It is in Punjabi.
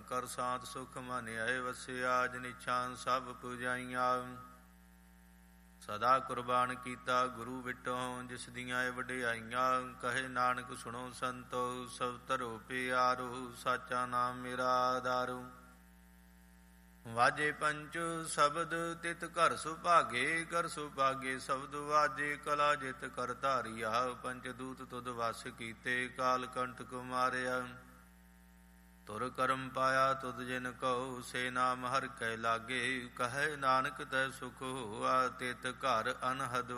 ਕਰ ਸਾਤ ਸੁਖ ਮਨ ਆਏ ਵਸਿਆ। ਜਿਨ ਇਛਾਂ ਸਭ ਪੁਜਾਈਆਂ ਸਦਾ ਕੁਰਬਾਨ ਕੀਤਾ ਗੁਰੂ ਵਿਟੋਂ। ਜਿਸ ਦੀਆਂ ਇਹ ਵਡਿਆਈਆਂ ਕਹੇ ਨਾਨਕ ਸੁਣੋ ਸੰਤੋ। ਸਭ ਧਰੋ ਪਿਆਰੋ ਸਾਚਾ ਨਾਮ ਮੇਰਾ ਆਧਾਰੋ। ਵਾਜੇ ਪੰਚ ਸ਼ਬਦ ਤਿਤ ਘਰ ਸੁਭਾਗੇ। ਕਰ ਸੁਭਾਗੇ ਸ਼ਬਦ ਵਾਜੇ ਕਲਾ ਜਿਤ ਕਰ ਧਾਰਿਆ। ਪੰਚ ਦੂਤ ਤੁਧ ਵਸ ਕੀਤੇ ਕਾਲ ਕੰਟਕ ਮਾਰਿਆ। ਤੁਰ ਕਰਮ ਪਾਇਆ ਤੁਧ ਜਿਨ ਕਉ ਸੇ ਨਾਮ ਹਰਿ ਕੈ ਲਾਗੇ। ਕਹੈ ਨਾਨਕ ਤੈ ਸੁਖ ਹੋਆ ਤਿਤ ਘਰ ਅਨਹਦ